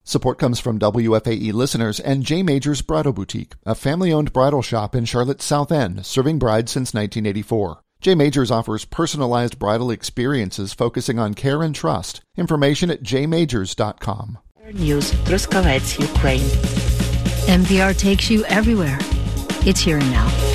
Support comes from WFAE listeners and J. Majors Bridal Boutique, a family-owned bridal shop in Charlotte's South End, serving brides since 1984. J. Majors offers personalized bridal experiences focusing on care and trust. Information at jmajors.com. News, Truskavets, Ukraine. NPR takes you everywhere. It's here and now.